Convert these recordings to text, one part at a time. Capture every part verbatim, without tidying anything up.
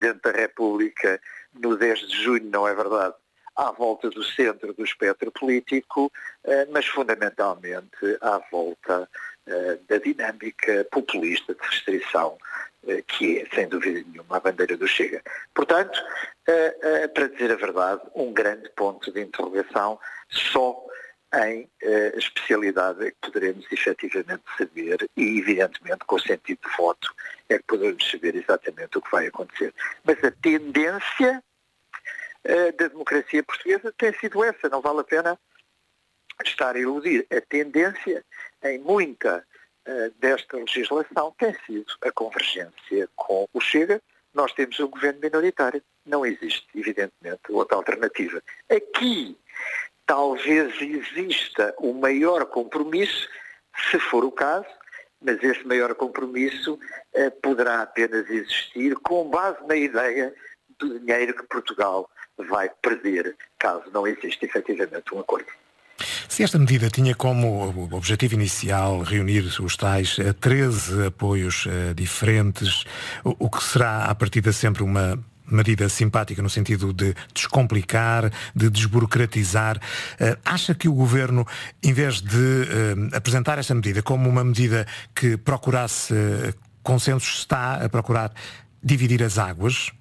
Presidente da República no dez de junho, não é verdade, à volta do centro do espectro político, mas fundamentalmente à volta da dinâmica populista de restrição, que é, sem dúvida nenhuma, a bandeira do Chega. Portanto, para dizer a verdade, um grande ponto de interrogação, só em uh, especialidade é que poderemos efetivamente saber, e evidentemente com o sentido de voto é que poderemos saber exatamente o que vai acontecer. Mas a tendência uh, da democracia portuguesa tem sido essa, não vale a pena estar a iludir. A tendência em muita uh, desta legislação tem sido a convergência com o Chega. Nós temos um governo minoritário, não existe, evidentemente, outra alternativa. Aqui talvez exista um maior compromisso, se for o caso, mas esse maior compromisso eh, poderá apenas existir com base na ideia do dinheiro que Portugal vai perder, caso não exista efetivamente um acordo. Se esta medida tinha como objetivo inicial reunir os tais treze apoios uh, diferentes, o, o que será a partida sempre uma medida simpática no sentido de descomplicar, de desburocratizar. Uh, acha que o Governo, em vez de uh, apresentar esta medida como uma medida que procurasse uh, consensos, está a procurar dividir as águas?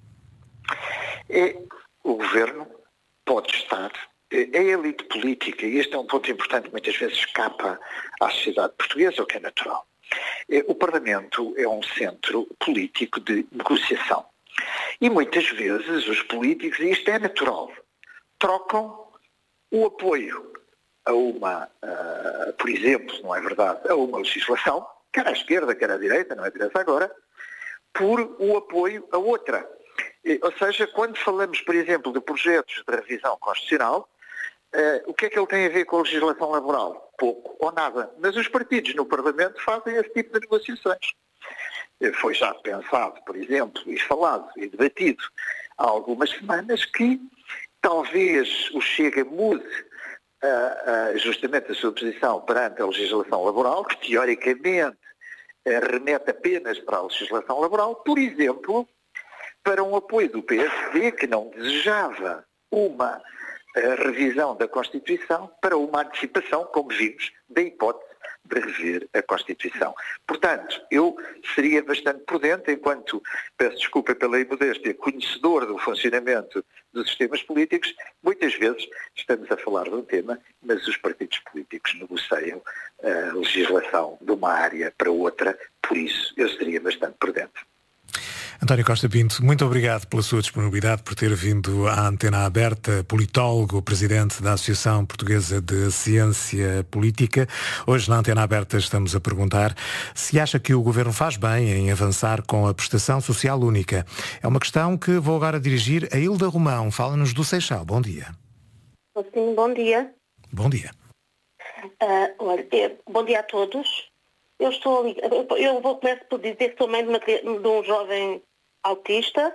É, o Governo pode estar. É a elite política, e este é um ponto importante que muitas vezes escapa à sociedade portuguesa, o que é natural. O Parlamento é um centro político de negociação. E muitas vezes os políticos, e isto é natural, trocam o apoio a uma, uh, por exemplo, não é verdade, a uma legislação, quer à esquerda, quer à direita, não é interessa agora, por o apoio a outra. Ou seja, quando falamos, por exemplo, de projetos de revisão constitucional, Uh, o que é que ele tem a ver com a legislação laboral? Pouco ou nada. Mas os partidos no Parlamento fazem esse tipo de negociações. Uh, foi já pensado, por exemplo, e falado e debatido há algumas semanas que talvez o Chega mude uh, uh, justamente a sua posição perante a legislação laboral, que teoricamente uh, remete apenas para a legislação laboral, por exemplo, para um apoio do P S D que não desejava uma a revisão da Constituição para uma antecipação, como vimos, da hipótese de rever a Constituição. Portanto, eu seria bastante prudente, enquanto, peço desculpa pela imodéstia, conhecedor do funcionamento dos sistemas políticos, muitas vezes estamos a falar de um tema, mas os partidos políticos negociam a legislação de uma área para outra, por isso eu seria bastante prudente. António Costa Pinto, muito obrigado pela sua disponibilidade, por ter vindo à Antena Aberta, politólogo, presidente da Associação Portuguesa de Ciência Política. Hoje na Antena Aberta estamos a perguntar se acha que o Governo faz bem em avançar com a prestação social única. É uma questão que vou agora dirigir a Hilda Romão. Fala-nos do Seixal. Bom dia. Sim, bom dia. Bom dia. Uh, olha, bom dia a todos. Eu estou eu vou começar por dizer que sou mãe de, uma, de um jovem autista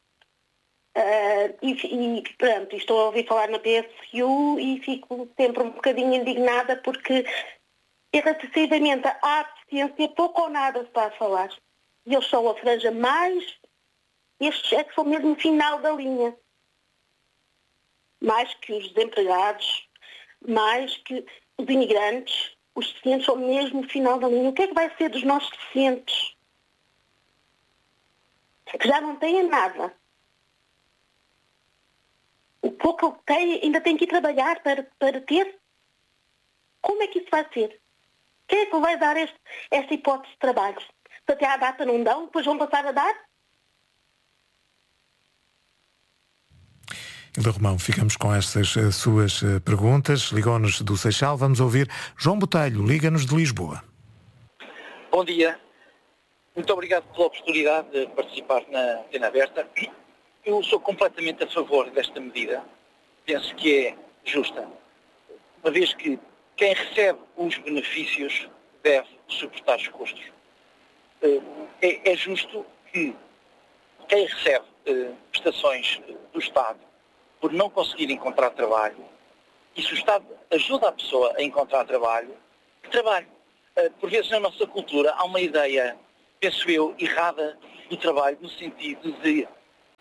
uh, e, e pronto, estou a ouvir falar na P S U e fico sempre um bocadinho indignada porque relativamente à deficiência pouco ou nada se está a falar. E eles são a franja mais, estes é que são mesmo o final da linha. Mais que os desempregados, mais que os imigrantes, os deficientes são mesmo o final da linha. O que é que vai ser dos nossos deficientes? Que já não têm nada. O pouco que têm ainda tem que ir trabalhar para, para ter. Como é que isso vai ser? Quem é que vai dar este, esta hipótese de trabalho? Se até à data não dão, depois vão passar a dar? Hilda Romão, ficamos com estas uh, suas uh, perguntas. Ligou-nos do Seixal. Vamos ouvir João Botelho, liga-nos de Lisboa. Bom dia. Muito obrigado pela oportunidade de participar na Antena Aberta. Eu sou completamente a favor desta medida. Penso que é justa, uma vez que quem recebe os benefícios deve suportar os custos. É, é justo que quem recebe prestações do Estado por não conseguir encontrar trabalho, e se o Estado ajuda a pessoa a encontrar trabalho, que trabalhe. Por vezes na nossa cultura há uma ideia, penso eu, errada do trabalho, no sentido de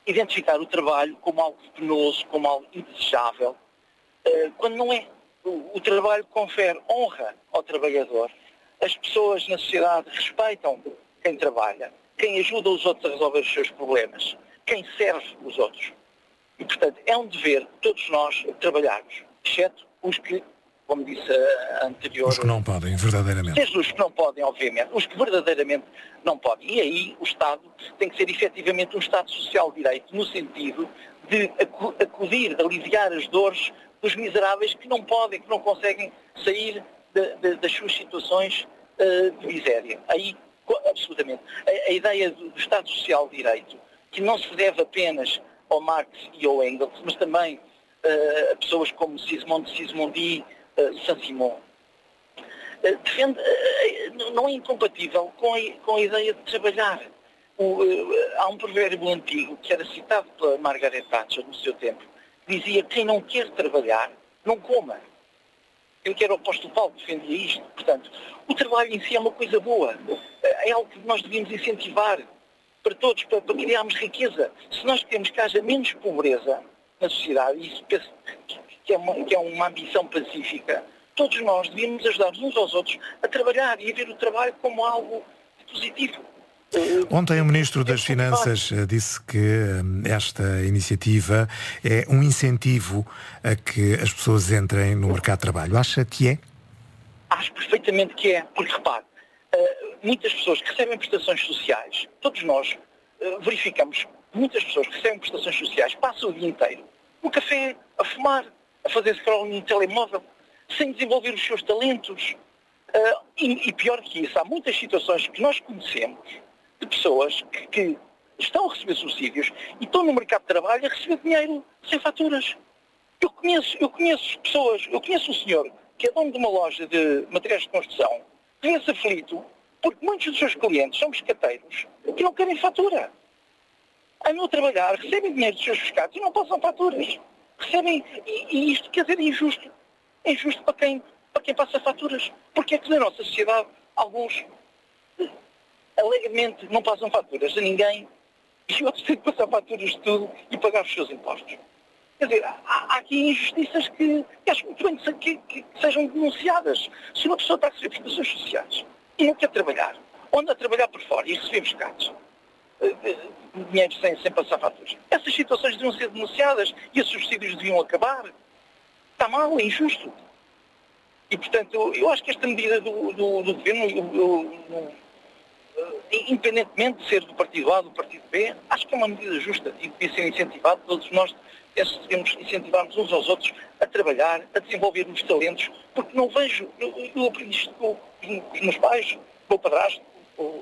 identificar o trabalho como algo penoso, como algo indesejável, quando não é. O trabalho confere honra ao trabalhador. As pessoas na sociedade respeitam quem trabalha, quem ajuda os outros a resolver os seus problemas, quem serve os outros. E, portanto, é um dever de todos nós trabalharmos, exceto os que, como disse a anterior... Os que não podem, verdadeiramente. Desde os que não podem, obviamente, os que verdadeiramente não podem. E aí o Estado tem que ser efetivamente um Estado social de direito, no sentido de acudir, aliviar as dores dos miseráveis que não podem, que não conseguem sair de, de, das suas situações uh, de miséria. Aí, absolutamente. A, a ideia do, do Estado Social de Direito, que não se deve apenas ao Marx e ao Engels, mas também uh, a pessoas como Sismondi, Sismondi uh, e Saint-Simon, uh, defende, uh, não é incompatível com a, com a ideia de trabalhar. O, uh, há um provérbio antigo que era citado pela Margaret Thatcher no seu tempo, dizia que quem não quer trabalhar, não coma. Eu que era o apóstolo Paulo defendia isto. Portanto, o trabalho em si é uma coisa boa. É algo que nós devíamos incentivar para todos, para, para criarmos riqueza. Se nós queremos que haja menos pobreza na sociedade, e isso penso que é, uma, que é uma ambição pacífica, todos nós devíamos ajudar uns aos outros a trabalhar e a ver o trabalho como algo positivo. Ontem o Ministro das Finanças disse que esta iniciativa é um incentivo a que as pessoas entrem no mercado de trabalho. Acha que é? Acho perfeitamente que é, porque repare, muitas pessoas que recebem prestações sociais, todos nós verificamos, muitas pessoas que recebem prestações sociais passam o dia inteiro no café, a fumar, a fazer scroll no telemóvel, sem desenvolver os seus talentos. E pior que isso, há muitas situações que nós conhecemos de pessoas que, que estão a receber subsídios e estão no mercado de trabalho a receber dinheiro sem faturas. Eu conheço, eu conheço pessoas, eu conheço um senhor que é dono de uma loja de materiais de construção, que vê-se aflito porque muitos dos seus clientes são biscateiros que não querem fatura. Andam a trabalhar, recebem dinheiro dos seus fiscais e não passam faturas. Recebem, e, e isto quer dizer injusto. É injusto para quem, para quem passa faturas. Porque é que na nossa sociedade alguns alegremente não passam faturas a ninguém e outros têm que passar faturas de tudo e pagar os seus impostos. Quer dizer, há, há aqui injustiças que, que acho muito bem que, que, que sejam denunciadas. Se uma pessoa está a receber prestações sociais e não quer trabalhar, ou anda a trabalhar por fora e receber pescados, dinheiro sem, sem passar faturas, essas situações deviam ser denunciadas e esses subsídios deviam acabar. Está mal, é injusto. E, portanto, eu, eu acho que esta medida do, do, do governo, eu, eu, eu, independentemente de ser do partido A ou do partido B, acho que é uma medida justa e devia ser incentivado. Todos nós devemos incentivar-nos uns aos outros a trabalhar, a desenvolver os talentos, porque não vejo, eu, eu aprendi isto com, com os meus pais, com o padrasto, com,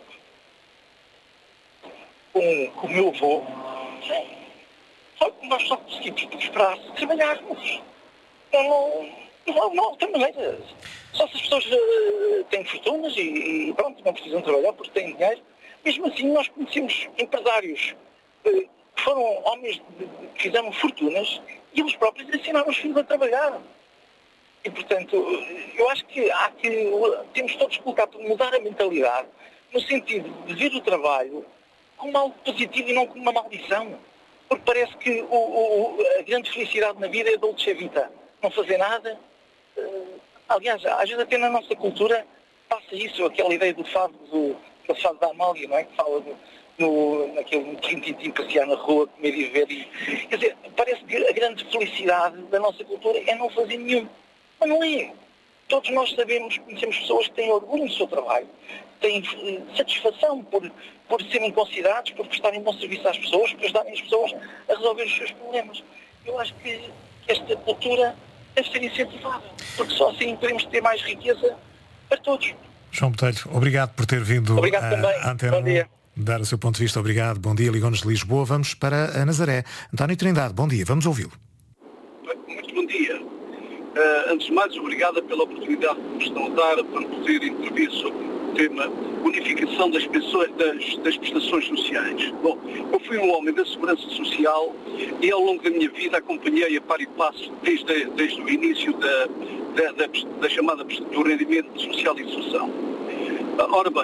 com, com o meu avô. Só que nós só conseguimos esperar se trabalharmos. Não, não, não, não há outra maneira. Só se as pessoas uh, têm fortunas e, e pronto, não precisam trabalhar porque têm dinheiro. Mesmo assim, nós conhecemos empresários uh, que foram homens de, de, que fizeram fortunas e eles próprios ensinaram os filhos a trabalhar. E, portanto, eu acho que há que temos todos que colocar para mudar a mentalidade no sentido de ver o trabalho como algo positivo e não como uma maldição. Porque parece que o, o, a grande felicidade na vida é dolce vita. Não fazer nada. Uh, aliás, às vezes até na nossa cultura passa isso, aquela ideia do fado, do, do fado da Amália, não é? Que fala do, no, naquele tintim passear na rua, comer e beber. E, quer dizer, parece que a grande felicidade da nossa cultura é não fazer nenhum. Mas não é. Todos nós sabemos, conhecemos pessoas que têm orgulho no seu trabalho, têm uh, satisfação por, por serem considerados, por prestarem bom serviço às pessoas, por ajudarem as pessoas a resolver os seus problemas. Eu acho que esta cultura deve ser incentivada, porque só assim podemos ter mais riqueza para todos. João Botelho, obrigado por ter vindo à Antena um dar o seu ponto de vista. Obrigado, bom dia, ligou-nos de Lisboa. Vamos para a Nazaré. António Trindade, bom dia, vamos ouvi-lo. Muito bom dia. Uh, antes de mais, obrigada pela oportunidade que nos estão a dar para poder intervir sobre o tema unificação das, pessoas, das, das prestações sociais. Bom, eu fui um homem da segurança social e ao longo da minha vida acompanhei a par e passo desde, desde o início da, da, da, da chamada do rendimento social de inserção. Uh, ora bem,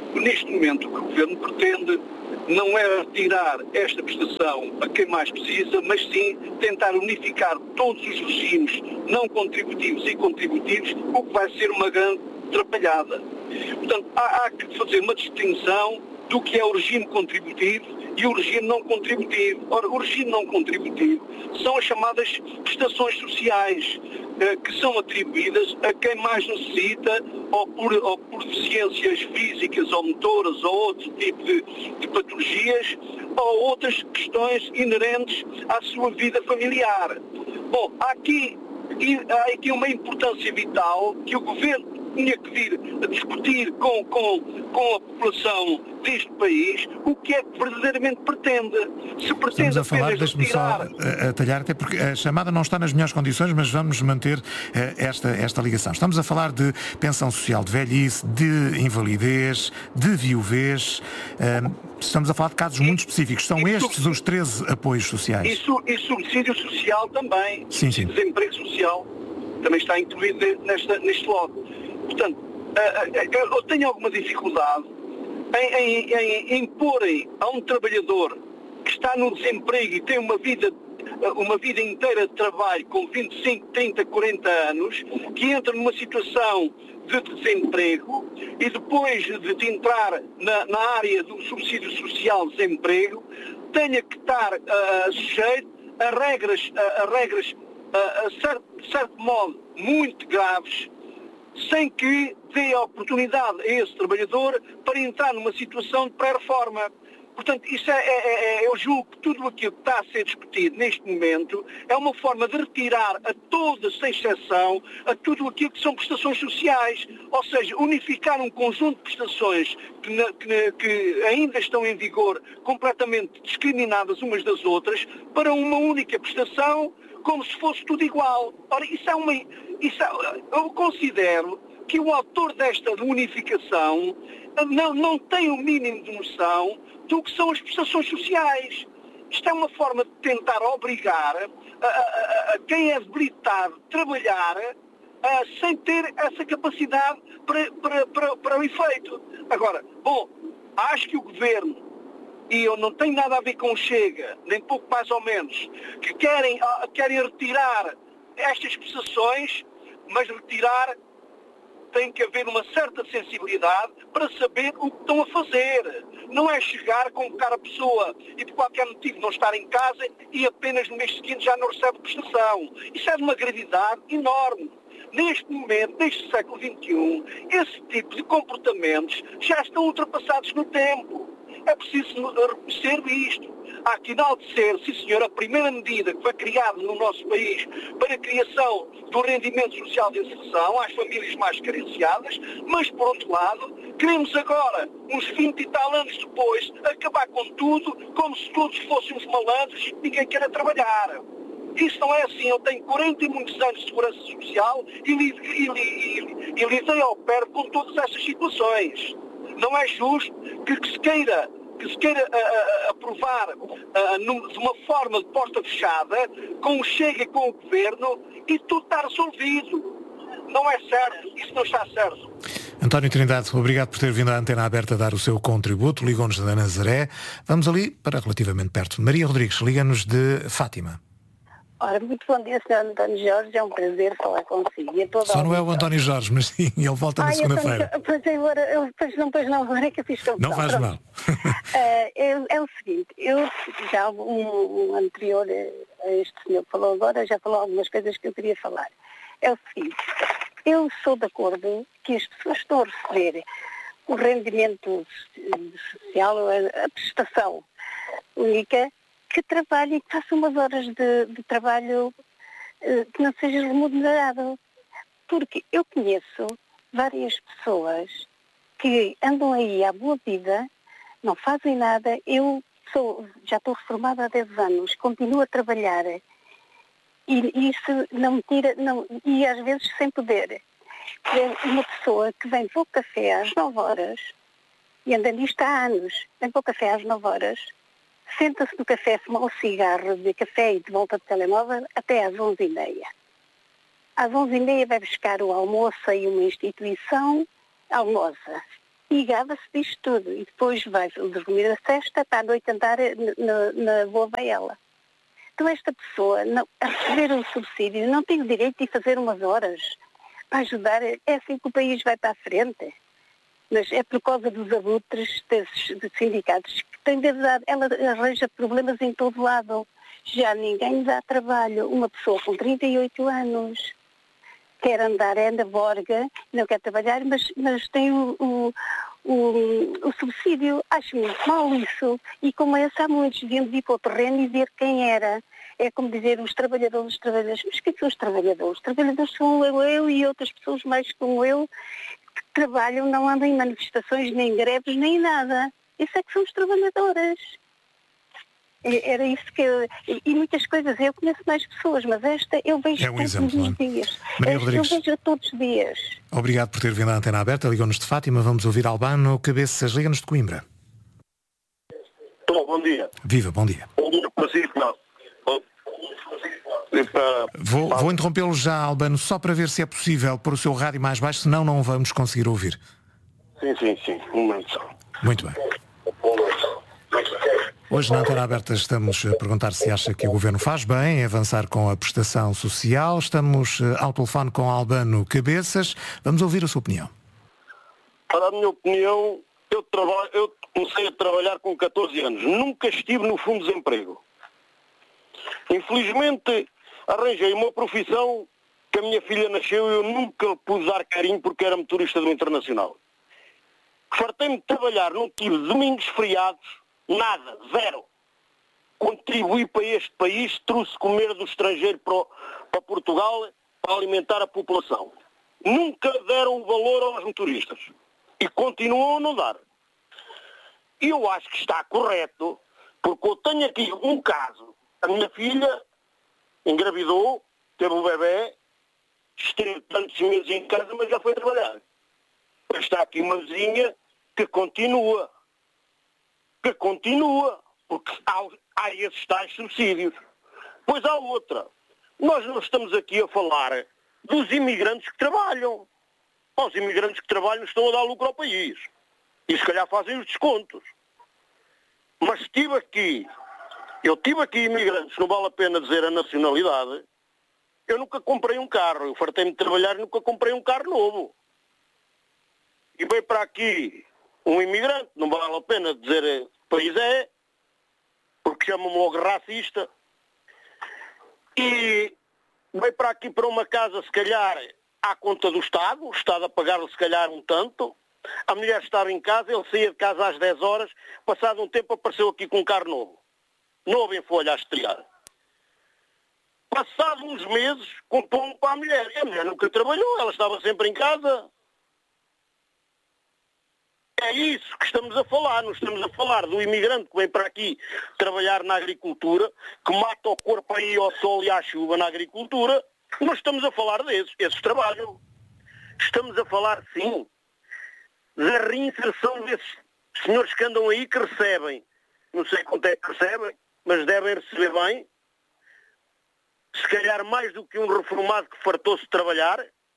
neste momento o que o Governo pretende não é retirar esta prestação a quem mais precisa, mas sim tentar unificar todos os regimes não contributivos e contributivos, o que vai ser uma grande atrapalhada. Portanto, há, há que fazer uma distinção do que é o regime contributivo e o regime não contributivo. Ora, o regime não contributivo são as chamadas prestações sociais, eh, que são atribuídas a quem mais necessita, ou por, ou por deficiências físicas ou motoras, ou outro tipo de, de patologias, ou outras questões inerentes à sua vida familiar. Bom, há aqui, há aqui uma importância vital que o Governo tinha que vir a discutir com, com, com a população deste país o que é que verdadeiramente pretende. Se pretende Estamos a falar, deixe-me retirar... só atalhar, até porque a chamada não está nas melhores condições, mas vamos manter uh, esta, esta ligação. Estamos a falar de pensão social de velhice, de invalidez, de viuvez. Uh, estamos a falar de casos muito específicos. São e estes sub... os treze apoios sociais? E, su... e subsídio social também. Sim, sim. Desemprego social também está incluído nesta, neste lote. Portanto, eu tenho alguma dificuldade em, em, em imporem a um trabalhador que está no desemprego e tem uma vida, uma vida inteira de trabalho com vinte e cinco, trinta, quarenta anos, que entra numa situação de desemprego e depois de, de entrar na, na área do subsídio social de desemprego, tenha que estar uh, sujeito a regras, a, a regras uh, a certo, de certo modo, muito graves, sem que dê a oportunidade a esse trabalhador para entrar numa situação de pré-reforma. Portanto, isso é, é, é, eu julgo que tudo aquilo que está a ser discutido neste momento é uma forma de retirar a toda, sem exceção, a tudo aquilo que são prestações sociais. Ou seja, unificar um conjunto de prestações que, que, que ainda estão em vigor, completamente discriminadas umas das outras, para uma única prestação, como se fosse tudo igual. Ora, isso é uma... Isso é, eu considero que o autor desta unificação não, não tem o mínimo de noção do que são as prestações sociais. Isto é uma forma de tentar obrigar a, a, a quem é debilitado a trabalhar a, sem ter essa capacidade para, para, para, para o efeito. Agora, bom, acho que o Governo, e eu não tenho nada a ver com o Chega, nem pouco mais ou menos, que querem, querem retirar estas prestações, mas retirar tem que haver uma certa sensibilidade para saber o que estão a fazer. Não é chegar, convocar a pessoa e por qualquer motivo não estar em casa e apenas no mês seguinte já não recebe prestação. Isso é de uma gravidade enorme. Neste momento, neste século vinte e um, esse tipo de comportamentos já estão ultrapassados no tempo. É preciso reconhecer isto. Há que enaltecer, sim senhor, a primeira medida que foi criada no nosso país para a criação do rendimento social de inserção às famílias mais carenciadas, mas, por outro lado, queremos agora, uns vinte e tal anos depois, acabar com tudo como se todos fôssemos malandros e ninguém queira trabalhar. Isso não é assim. Eu tenho quarenta e muitos anos de segurança social e, li, e, li, e, e lidei ao pé com todas essas situações. Não é justo que, que se queira que se queira a, a, aprovar a, de uma forma de porta fechada, com o Chega e com o Governo, e tudo está resolvido. Não é certo, isso não está certo. António Trindade, obrigado por ter vindo à Antena Aberta a dar o seu contributo. Ligou-nos da Nazaré. Vamos ali para relativamente perto. Maria Rodrigues, liga-nos de Fátima. Ora, muito bom dia, senhor António Jorge, é um prazer falar consigo. E toda Só não é o António Jorge, mas sim, ele volta na segunda-feira. Pois agora, eu, pois não, pois não, agora é que eu fiz confusão. Não faz mal. uh, é, é o seguinte, eu já um, um anterior a este senhor que falou agora, já falou algumas coisas que eu queria falar. É o seguinte, eu sou de acordo que as pessoas estão a receber o rendimento social, a, a prestação única, que trabalhe e que faça umas horas de, de trabalho eh, que não seja remunerado. Porque eu conheço várias pessoas que andam aí à boa vida, não fazem nada. Eu sou, já estou reformada há dez anos, continuo a trabalhar e, e isso não me tira, não, e às vezes sem poder. Uma pessoa que vem para o café às nove horas, e anda nisto há anos, vem para o café às nove horas, senta-se no café, fuma um cigarro de café e de volta de telemóvel até às onze e meia. Às onze e meia vai buscar o almoço em uma instituição, almoça. e gaba-se disto tudo. E depois vai dormir a cesta, está à noite a andar na, na boa baela. Então esta pessoa, não, a receber um subsídio, não tem o direito de fazer umas horas para ajudar. É assim que o país vai para a frente. Mas é por causa dos abutres desses de sindicatos que tem de dar, ela arranja problemas em todo lado. Já ninguém dá trabalho. Uma pessoa com trinta e oito anos quer andar, é na borga, não quer trabalhar, mas, mas tem o, o, o, o subsídio. Acho muito mal isso. E como essa, há muitos deviam ir para o terreno e ver quem era. É como dizer os trabalhadores, os trabalhadores. Mas o que são os trabalhadores? Os trabalhadores são eu, eu e outras pessoas mais como eu, que trabalham, não andam em manifestações, nem greves, nem nada. Isso é que são os trabalhadores. Era isso que eu... E muitas coisas, eu conheço mais pessoas, mas esta eu vejo é um todos exemplo, os dias. Maria Esta Rodrigues, eu vejo todos os dias. Obrigado por ter vindo à Antena Aberta. Ligou-nos de Fátima. Vamos ouvir Albano Cabeças. Liga-nos de Coimbra. Estou, bom dia. Viva, bom dia. Bom dia, Francisco, não. Vou, vou interrompê-lo já, Albano, só para ver se é possível pôr o seu rádio mais baixo, senão não vamos conseguir ouvir. Sim, sim, sim. Um momento só. Muito bem. Hoje na Antena Aberta estamos a perguntar se acha que o Governo faz bem em avançar com a prestação social. Estamos ao telefone com Albano Cabeças. Vamos ouvir a sua opinião. Para a minha opinião, eu, trabalho, eu comecei a trabalhar com catorze anos. Nunca estive no Fundo de Desemprego. Infelizmente, arranjei uma profissão que a minha filha nasceu e eu nunca pude dar carinho porque era motorista do Internacional. Fartei-me de trabalhar, não tive domingos feriados, nada, zero. Contribuí para este país, trouxe comer do estrangeiro para, para Portugal para alimentar a população. Nunca deram valor aos motoristas. E continuam a não dar. E eu acho que está correto, porque eu tenho aqui um caso. A minha filha engravidou, teve o bebê, esteve tantos meses em casa, mas já foi trabalhar. Mas está aqui uma vizinha que continua. Que continua. Porque há, há esses tais subsídios. Pois há outra. Nós não estamos aqui a falar dos imigrantes que trabalham. Os imigrantes que trabalham estão a dar lucro ao país. E se calhar fazem os descontos. Mas estive aqui... Eu tive aqui imigrantes, não vale a pena dizer a nacionalidade, eu nunca comprei um carro, eu fartei-me de trabalhar e nunca comprei um carro novo. E veio para aqui um imigrante, não vale a pena dizer que país é, porque chamam-me logo racista, e veio para aqui para uma casa, se calhar, à conta do Estado, o Estado a pagar-lhe se calhar um tanto, a mulher estava em casa, ele saía de casa às dez horas, passado um tempo apareceu aqui com um carro novo. Novo em folha a estrear. Passado uns meses, comprou um para a mulher. E a mulher nunca trabalhou, ela estava sempre em casa. É isso que estamos a falar. Não estamos a falar do imigrante que vem para aqui trabalhar na agricultura, que mata o corpo aí ao sol e à chuva na agricultura. Não estamos a falar desses. Esses trabalham. Estamos a falar, sim, da reinserção desses senhores que andam aí que recebem. Não sei quanto é que recebem, mas devem receber bem. Se calhar mais do que um reformado que fartou-se de trabalhar.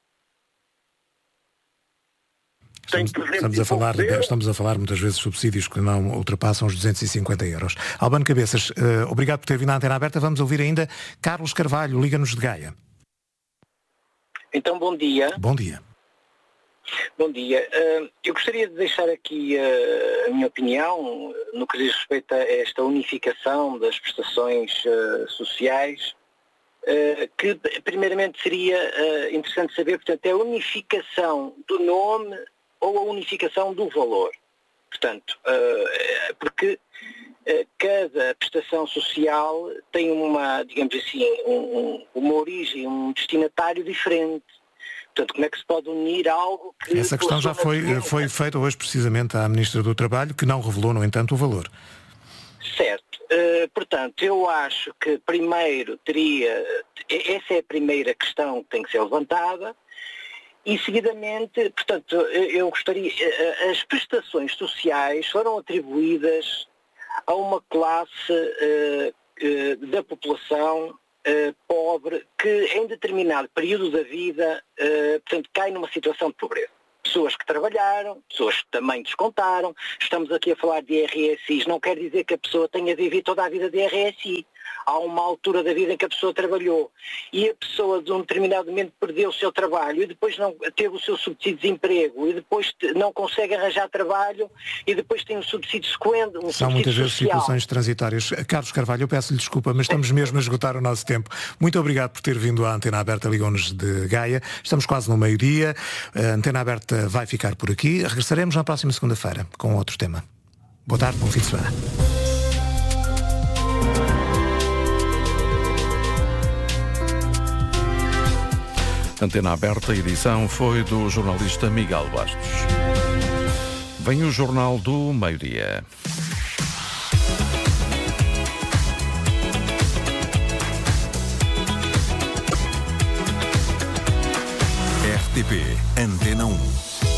Estamos, estamos, a falar, estamos a falar muitas vezes de subsídios que não ultrapassam os duzentos e cinquenta euros. Albano Cabeças, uh, obrigado por ter vindo à Antena Aberta. Vamos ouvir ainda Carlos Carvalho, liga-nos de Gaia. Então, bom dia. Bom dia. Bom dia. Eu gostaria de deixar aqui a minha opinião no que diz respeito a esta unificação das prestações sociais, que primeiramente seria interessante saber, portanto, é a unificação do nome ou a unificação do valor. Portanto, porque cada prestação social tem uma, digamos assim, um, uma origem, um destinatário diferente. Portanto, como é que se pode unir algo que... Essa questão já foi, foi feita hoje precisamente à Ministra do Trabalho, que não revelou, no entanto, o valor. Certo. Uh, portanto, eu acho que primeiro teria... Essa é a primeira questão que tem que ser levantada. E, seguidamente, portanto, eu gostaria... As prestações sociais foram atribuídas a uma classe uh, uh, da população... Uh, pobre, que em determinado período da vida, uh, portanto, cai numa situação de pobreza. pessoas que trabalharam, pessoas que também descontaram. Estamos aqui a falar de I R S Is, não quer dizer que a pessoa tenha de viver toda a vida de I R S I. Há uma altura da vida em que a pessoa trabalhou e a pessoa de um determinado momento perdeu o seu trabalho e depois não teve o seu subsídio de desemprego e depois não consegue arranjar trabalho e depois tem um subsídio sequente. Um São muitas vezes situações transitórias. Carlos Carvalho, eu peço-lhe desculpa, mas estamos mesmo a esgotar o nosso tempo. Muito obrigado por ter vindo à Antena Aberta Ligou-nos de Gaia. Estamos quase no meio-dia. A Antena Aberta vai ficar por aqui. Regressaremos na próxima segunda-feira com outro tema. Boa tarde, bom fim de semana. Antena Aberta, a edição foi do jornalista Miguel Bastos. Vem o Jornal do Meio-Dia. R T P Antena um.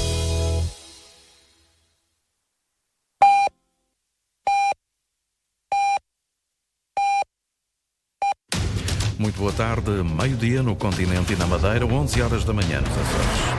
Muito boa tarde, meio-dia no continente e na Madeira, onze horas da manhã nos Açores.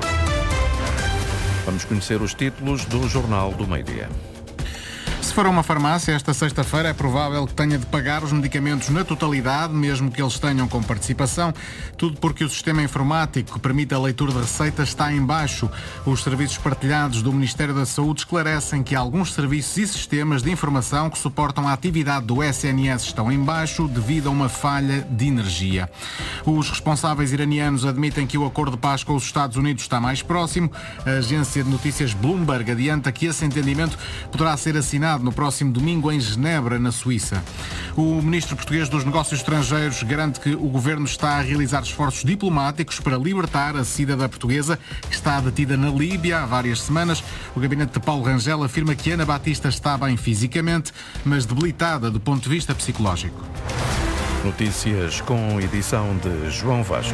Vamos conhecer os títulos do Jornal do Meio-Dia. Se for a uma farmácia esta sexta-feira, é provável que tenha de pagar os medicamentos na totalidade, mesmo que eles tenham com participação, tudo porque o sistema informático que permite a leitura de receitas está em baixo. Os serviços partilhados do Ministério da Saúde esclarecem que alguns serviços e sistemas de informação que suportam a atividade do S N S estão em baixo devido a uma falha de energia. Os responsáveis iranianos admitem que o acordo de paz com os Estados Unidos está mais próximo. A agência de notícias Bloomberg adianta que esse entendimento poderá ser assinado no próximo domingo em Genebra, na Suíça. O ministro português dos Negócios Estrangeiros garante que o governo está a realizar esforços diplomáticos para libertar a cidadã portuguesa que está detida na Líbia há várias semanas. O gabinete de Paulo Rangel afirma que Ana Batista está bem fisicamente, mas debilitada do ponto de vista psicológico. Notícias com edição de João Vasco.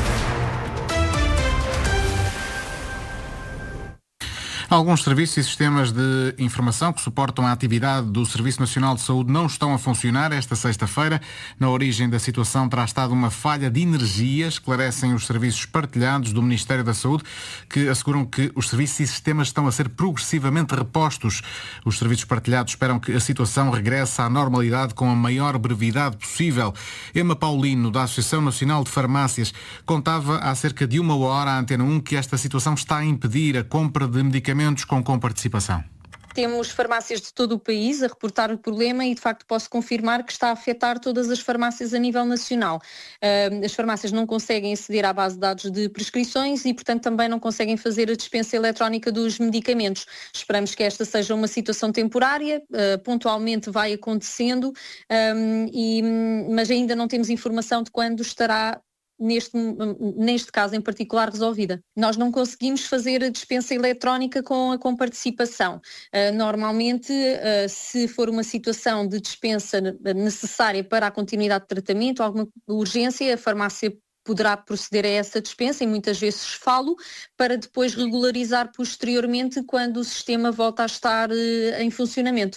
Alguns serviços e sistemas de informação que suportam a atividade do Serviço Nacional de Saúde não estão a funcionar esta sexta-feira. Na origem da situação terá estado uma falha de energia, esclarecem os serviços partilhados do Ministério da Saúde, que asseguram que os serviços e sistemas estão a ser progressivamente repostos. Os serviços partilhados esperam que a situação regresse à normalidade com a maior brevidade possível. Emma Paulino, da Associação Nacional de Farmácias, contava há cerca de uma hora à Antena um que esta situação está a impedir a compra de medicamentos com comparticipação. Temos farmácias de todo o país a reportar o problema e, de facto, posso confirmar que está a afetar todas as farmácias a nível nacional. Uh, as farmácias não conseguem aceder à base de dados de prescrições e, portanto, também não conseguem fazer a dispensa eletrónica dos medicamentos. Esperamos que esta seja uma situação temporária, uh, pontualmente vai acontecendo, um, e, mas ainda não temos informação de quando estará Neste, neste caso em particular resolvida. Nós não conseguimos fazer a dispensa eletrónica com a comparticipação. Uh, normalmente, uh, se for uma situação de dispensa necessária para a continuidade de tratamento, alguma urgência, a farmácia poderá proceder a essa dispensa e muitas vezes falo para depois regularizar posteriormente quando o sistema volta a estar uh, em funcionamento.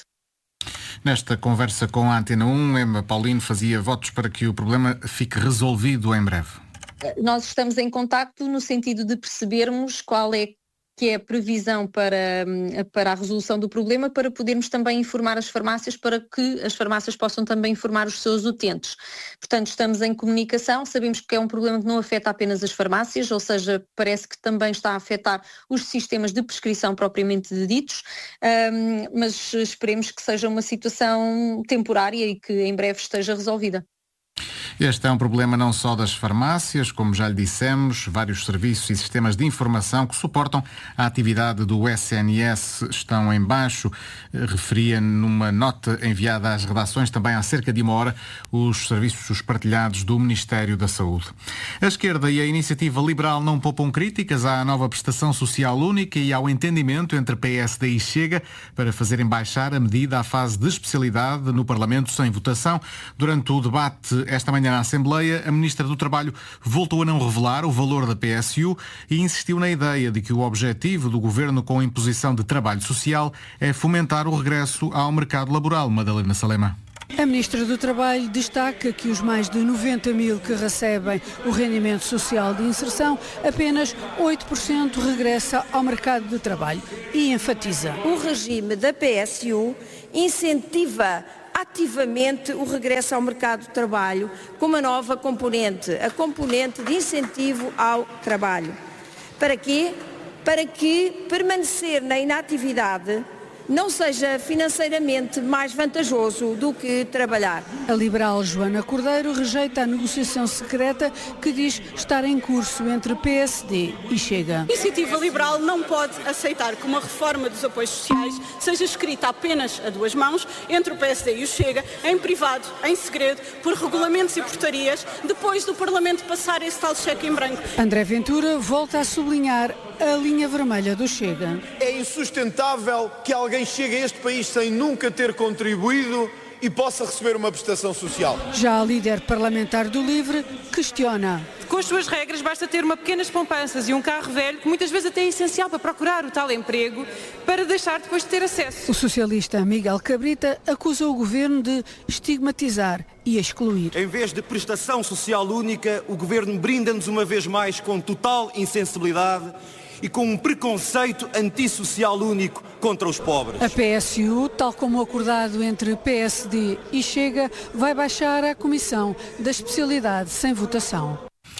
Nesta conversa com a Antena um, Emma Paulino fazia votos para que o problema fique resolvido em breve. Nós estamos em contacto no sentido de percebermos qual é que é a previsão para, para a resolução do problema, para podermos também informar as farmácias, para que as farmácias possam também informar os seus utentes. Portanto, estamos em comunicação, sabemos que é um problema que não afeta apenas as farmácias, ou seja, parece que também está a afetar os sistemas de prescrição propriamente ditos, um, mas esperemos que seja uma situação temporária e que em breve esteja resolvida. Este é um problema não só das farmácias, como já lhe dissemos, vários serviços e sistemas de informação que suportam a atividade do S N S estão em baixo. Referia numa nota enviada às redações também há cerca de uma hora os serviços partilhados do Ministério da Saúde. A esquerda e a Iniciativa Liberal não poupam críticas à nova prestação social única e ao entendimento entre P S D e Chega para fazerem baixar a medida à fase de especialidade no Parlamento sem votação. Durante o debate esta manhã na Assembleia, a Ministra do Trabalho voltou a não revelar o valor da P S U e insistiu na ideia de que o objetivo do Governo com a imposição de trabalho social é fomentar o regresso ao mercado laboral. Madalena Salema. A Ministra do Trabalho destaca que os mais de noventa mil que recebem o rendimento social de inserção, apenas oito por cento regressa ao mercado de trabalho e enfatiza. O regime da P S U incentiva ativamente o regresso ao mercado de trabalho com uma nova componente, a componente de incentivo ao trabalho. Para quê? Para que permanecer na inatividade não seja financeiramente mais vantajoso do que trabalhar. A liberal Joana Cordeiro rejeita a negociação secreta que diz estar em curso entre P S D e Chega. A Iniciativa Liberal não pode aceitar que uma reforma dos apoios sociais seja escrita apenas a duas mãos entre o P S D e o Chega, em privado, em segredo, por regulamentos e portarias, depois do Parlamento passar esse tal cheque em branco. André Ventura volta a sublinhar a linha vermelha do Chega. É insustentável que alguém chegue a este país sem nunca ter contribuído e possa receber uma prestação social. Já a líder parlamentar do LIVRE questiona. Com as suas regras basta ter uma pequenas poupanças e um carro velho, que muitas vezes até é essencial para procurar o tal emprego, para deixar depois de ter acesso. O socialista Miguel Cabrita acusa o governo de estigmatizar e excluir. Em vez de prestação social única, o governo brinda-nos uma vez mais com total insensibilidade e com um preconceito antissocial único contra os pobres. A P S U, tal como acordado entre P S D e Chega, vai baixar à Comissão da Especialidade sem votação.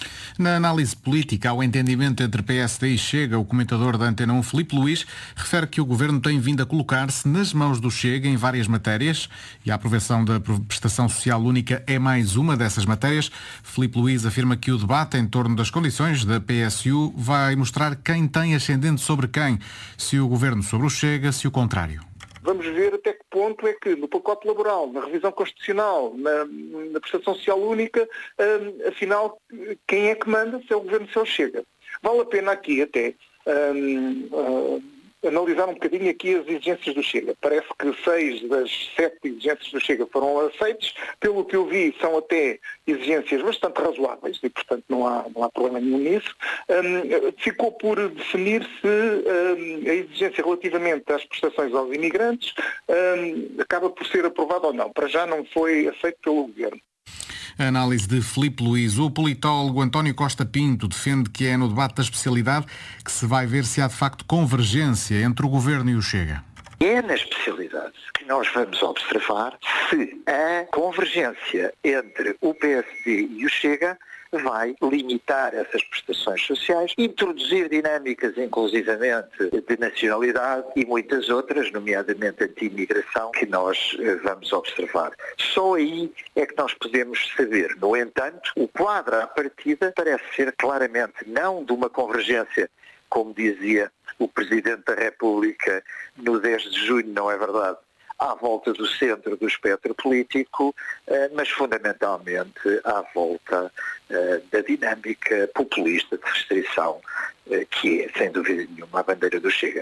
Na análise política ao entendimento entre P S D e Chega, o comentador da Antena um, Filipe Luís, refere que o Governo tem vindo a colocar-se nas mãos do Chega em várias matérias e a aprovação da prestação social única é mais uma dessas matérias. Filipe Luís afirma que o debate em torno das condições da P S U vai mostrar quem tem ascendente sobre quem, se o Governo sobre o Chega, se o contrário. Vamos ver até que ponto é que no pacote laboral, na revisão constitucional, na, na prestação social única, hum, afinal, quem é que manda, se é o Governo, se é o Chega. Vale a pena aqui até hum, hum, analisar um bocadinho aqui as exigências do Chega. Parece que seis das sete exigências do Chega foram aceites. Pelo que eu vi, são até exigências bastante razoáveis e, portanto, não há, não há problema nenhum nisso. Um, ficou por definir se um, a exigência relativamente às prestações aos imigrantes um, acaba por ser aprovada ou não. Para já não foi aceito pelo Governo. A análise de Filipe Luís. O politólogo António Costa Pinto defende que é no debate da especialidade que se vai ver se há de facto convergência entre o Governo e o Chega. É na especialidade que nós vamos observar se a convergência entre o P S D e o Chega vai limitar essas prestações sociais, introduzir dinâmicas inclusivamente de nacionalidade e muitas outras, nomeadamente anti-imigração, que nós vamos observar. Só aí é que nós podemos saber. No entanto, o quadro à partida parece ser claramente não de uma convergência, como dizia o Presidente da República no dez de junho, não é verdade? À volta do centro do espectro político, mas fundamentalmente à volta da dinâmica populista de restrição, que é, sem dúvida nenhuma, a bandeira do Chega.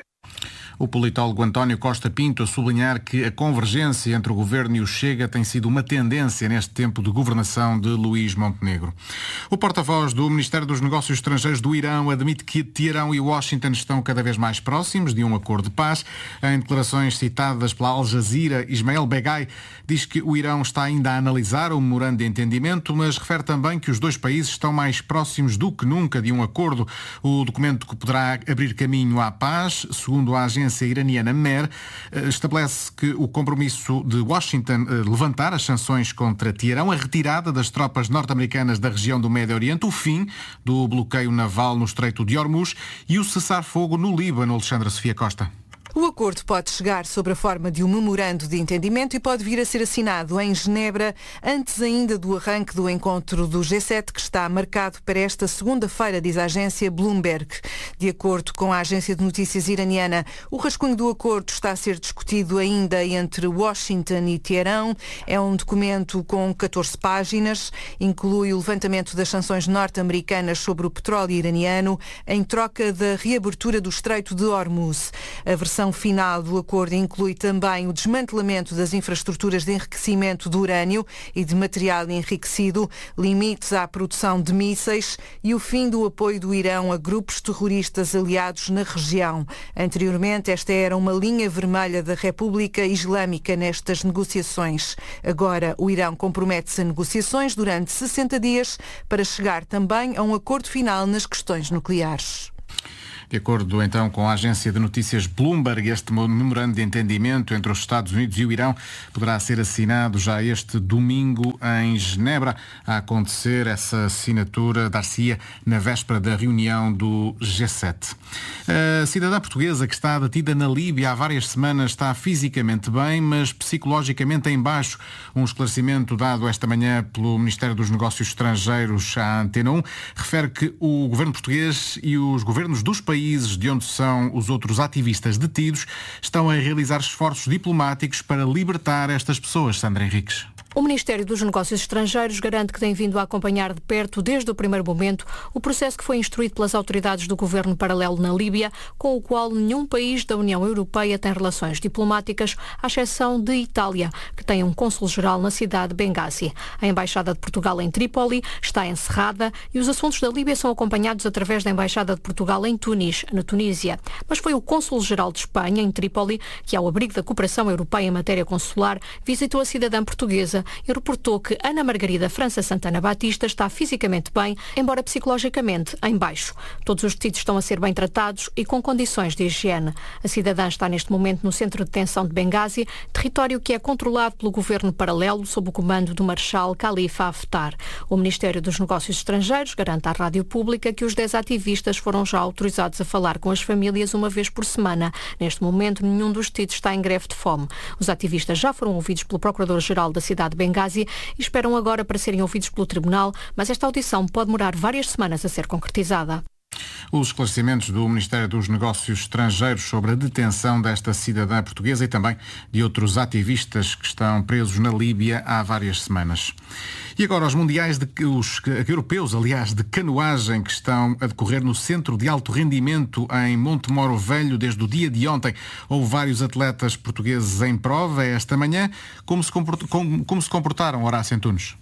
O politólogo António Costa Pinto a sublinhar que a convergência entre o Governo e o Chega tem sido uma tendência neste tempo de governação de Luís Montenegro. O porta-voz do Ministério dos Negócios Estrangeiros do Irão admite que Teherão e Washington estão cada vez mais próximos de um acordo de paz. Em declarações citadas pela Al Jazeera, Ismael Begai diz que o Irão está ainda a analisar o memorando de entendimento, mas refere também que os dois países estão mais próximos do que nunca de um acordo. O documento que poderá abrir caminho à paz, segundo a agência A iraniana M E R, estabelece que o compromisso de Washington levantar as sanções contra Teherão, a retirada das tropas norte-americanas da região do Médio Oriente, o fim do bloqueio naval no Estreito de Hormuz e o cessar-fogo no Líbano. Alexandra Sofia Costa. O acordo pode chegar sob a forma de um memorando de entendimento e pode vir a ser assinado em Genebra antes ainda do arranque do encontro do G sete, que está marcado para esta segunda-feira, diz a agência Bloomberg. De acordo com a agência de notícias iraniana, o rascunho do acordo está a ser discutido ainda entre Washington e Teherão. É um documento com catorze páginas, inclui o levantamento das sanções norte-americanas sobre o petróleo iraniano em troca da reabertura do Estreito de Hormuz. A versão versão final do acordo inclui também o desmantelamento das infraestruturas de enriquecimento de urânio e de material enriquecido, limites à produção de mísseis e o fim do apoio do Irão a grupos terroristas aliados na região. Anteriormente, esta era uma linha vermelha da República Islâmica nestas negociações. Agora, o Irão compromete-se a negociações durante sessenta dias para chegar também a um acordo final nas questões nucleares. De acordo então com a agência de notícias Bloomberg, este memorando de entendimento entre os Estados Unidos e o Irão poderá ser assinado já este domingo em Genebra. A acontecer essa assinatura dar-se-ia na véspera da reunião do G sete. A cidadã portuguesa que está detida na Líbia há várias semanas está fisicamente bem, mas psicologicamente em baixo. Um esclarecimento dado esta manhã pelo Ministério dos Negócios Estrangeiros à Antena um refere que o governo português e os governos dos países de onde são os outros ativistas detidos estão a realizar esforços diplomáticos para libertar estas pessoas. Sandra Henriques. O Ministério dos Negócios Estrangeiros garante que tem vindo a acompanhar de perto, desde o primeiro momento, o processo que foi instruído pelas autoridades do governo paralelo na Líbia, com o qual nenhum país da União Europeia tem relações diplomáticas, à exceção de Itália, que tem um cônsul-geral na cidade de Benghazi. A Embaixada de Portugal em Trípoli está encerrada e os assuntos da Líbia são acompanhados através da Embaixada de Portugal em Tunis, na Tunísia. Mas foi o cônsul-geral de Espanha, em Trípoli, que, ao abrigo da cooperação europeia em matéria consular, visitou a cidadã portuguesa e reportou que Ana Margarida França Santana Batista está fisicamente bem, embora psicologicamente em baixo. Todos os detidos estão a ser bem tratados e com condições de higiene. A cidadã está neste momento no centro de detenção de Benghazi, território que é controlado pelo governo paralelo sob o comando do Marechal Khalifa Haftar. O Ministério dos Negócios Estrangeiros garante à Rádio Pública que os dez ativistas foram já autorizados a falar com as famílias uma vez por semana. Neste momento, nenhum dos detidos está em greve de fome. Os ativistas já foram ouvidos pelo Procurador-Geral da cidade de Benghazi e esperam agora para serem ouvidos pelo Tribunal, mas esta audição pode demorar várias semanas a ser concretizada. Os esclarecimentos do Ministério dos Negócios Estrangeiros sobre a detenção desta cidadã portuguesa e também de outros ativistas que estão presos na Líbia há várias semanas. E agora os mundiais, de, os europeus, aliás, de canoagem que estão a decorrer no Centro de Alto Rendimento em Montemoro Velho desde o dia de ontem. Houve vários atletas portugueses em prova esta manhã. Como se, comport, como, como se comportaram, Horácio Antunes?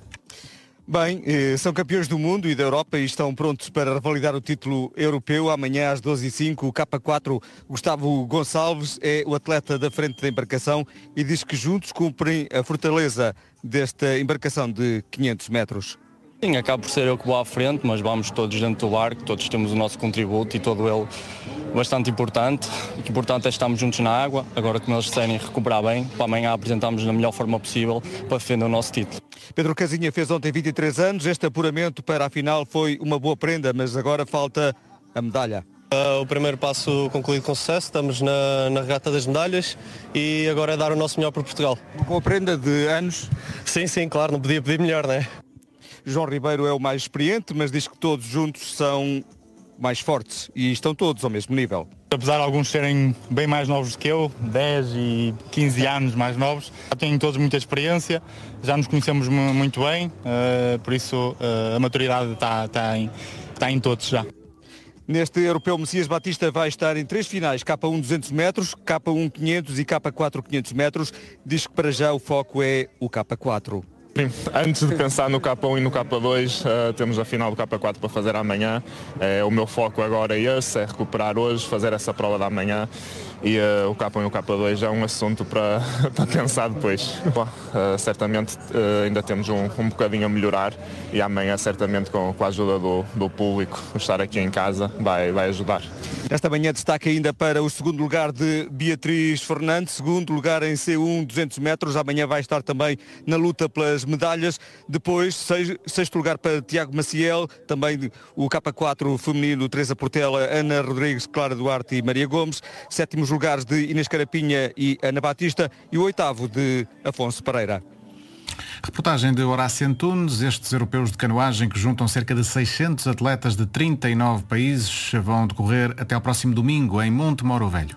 Bem, são campeões do mundo e da Europa e estão prontos para revalidar o título europeu. Amanhã às doze e cinco, o K quatro Gustavo Gonçalves é o atleta da frente da embarcação e diz que juntos cumprem a fortaleza desta embarcação de quinhentos metros. Sim, acaba por ser eu que vou à frente, mas vamos todos dentro do barco, todos temos o nosso contributo e todo ele bastante importante. O que é importante é estarmos juntos na água, agora como eles disserem recuperar bem, para amanhã apresentarmos da melhor forma possível para defender o nosso título. Pedro Casinha fez ontem vinte e três anos, este apuramento para a final foi uma boa prenda, mas agora falta a medalha. Uh, o primeiro passo concluído com sucesso, estamos na, na regata das medalhas e agora é dar o nosso melhor para Portugal. Uma boa prenda de anos? Sim, sim, claro, não podia pedir melhor, não é? João Ribeiro é o mais experiente, mas diz que todos juntos são mais fortes e estão todos ao mesmo nível. Apesar de alguns serem bem mais novos do que eu, dez e quinze anos mais novos, já têm todos muita experiência, já nos conhecemos muito bem, uh, por isso uh, a maturidade está, está, em, está em todos já. Neste europeu, Messias Batista vai estar em três finais, K um duzentos metros, K um quinhentos e K quatro quinhentos metros. Diz que para já o foco é o K quatro. Antes de pensar no K um e no K dois, uh, temos a final do K quatro para fazer amanhã. Uh, o meu foco agora é esse, é recuperar hoje, fazer essa prova da manhã. E uh, o K um e o K dois é um assunto para, para pensar depois. Bom, uh, certamente uh, ainda temos um, um bocadinho a melhorar e amanhã certamente com, com a ajuda do, do público, estar aqui em casa vai, vai ajudar. Esta manhã destaque ainda para o segundo lugar de Beatriz Fernandes, segundo lugar em C um duzentos metros, amanhã vai estar também na luta pelas medalhas. Depois, seis, sexto lugar para Tiago Maciel, também o K quatro feminino, Teresa Portela, Ana Rodrigues, Clara Duarte e Maria Gomes. Sétimos lugares de Inês Carapinha e Ana Batista e o oitavo de Afonso Pereira. Reportagem de Horácio Antunes. Estes europeus de canoagem que juntam cerca de seiscentos atletas de trinta e nove países vão decorrer até ao próximo domingo em Montemoro Velho.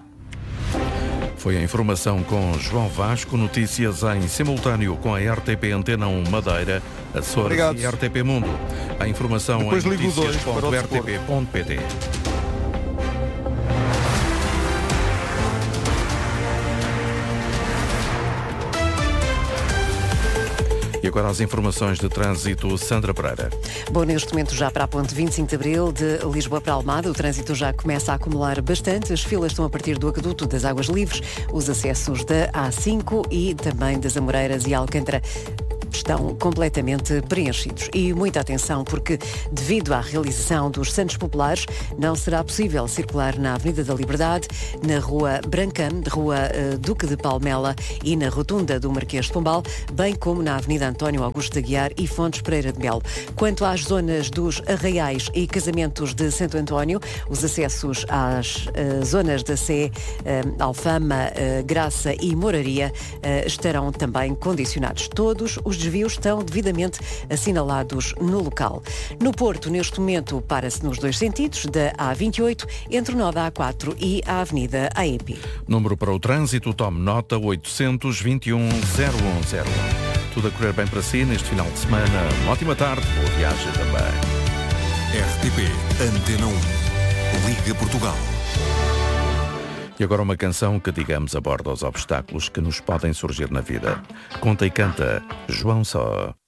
Foi a informação com João Vasco, notícias em simultâneo com a R T P Antena um Madeira, Açores e R T P Mundo. A informação Depois em notícias ponto r t p ponto p t. E agora as informações de trânsito, Sandra Pereira. Bom, neste momento já para a ponte vinte e cinco de Abril, de Lisboa para Almada, o trânsito já começa a acumular bastante. As filas estão a partir do Aqueduto das Águas Livres, os acessos da A cinco e também das Amoreiras e Alcântara estão completamente preenchidos. E muita atenção, porque devido à realização dos Santos Populares, não será possível circular na Avenida da Liberdade, na Rua Brancam, Rua uh, Duque de Palmela e na Rotunda do Marquês de Pombal, bem como na Avenida António Augusto de Aguiar e Fontes Pereira de Melo. Quanto às zonas dos Arraiais e Casamentos de Santo António, os acessos às uh, zonas da Sé, uh, Alfama, uh, Graça e Moraria uh, estarão também condicionados. Todos os desvios estão devidamente assinalados no local. No Porto, neste momento, para-se nos dois sentidos, da A vinte e oito, entre o nó da A quatro e a Avenida A E P. Número para o trânsito, tome nota oitocentos e vinte e um, zero um zero um. Tudo a correr bem para si neste final de semana. Uma ótima tarde, boa viagem também. R T P Antena um. Liga Portugal. E agora uma canção que, digamos, aborda os obstáculos que nos podem surgir na vida. Conta e canta, João Só.